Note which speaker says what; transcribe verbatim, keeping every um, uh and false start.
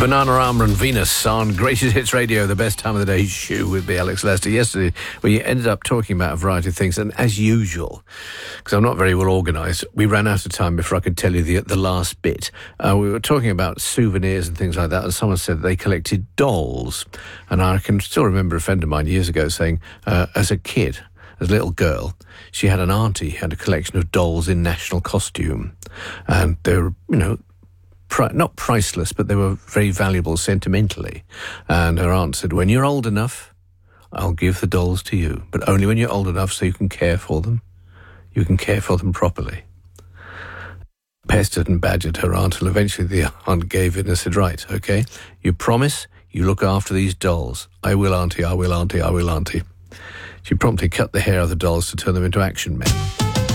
Speaker 1: Banana Armour and Venus on Greatest Hits Radio, the best time of the day show with me, Alex Lester. Yesterday, we ended up talking about a variety of things, and as usual, because I'm not very well organised, we ran out of time before I could tell you the the last bit. Uh, we were talking about souvenirs and things like that, and someone said they collected dolls. And I can still remember a friend of mine years ago saying, uh, as a kid, as a little girl, she had an auntie who had a collection of dolls in national costume. And they were, you know, Pri- not priceless, but they were very valuable sentimentally. And her aunt said, when you're old enough, I'll give the dolls to you, but only when you're old enough so you can care for them. You can care for them properly. Pestered and badgered her aunt, and eventually the aunt gave in and said, right, okay, you promise you look after these dolls. I will, auntie, I will, auntie, I will, auntie. She promptly cut the hair of the dolls to turn them into action men.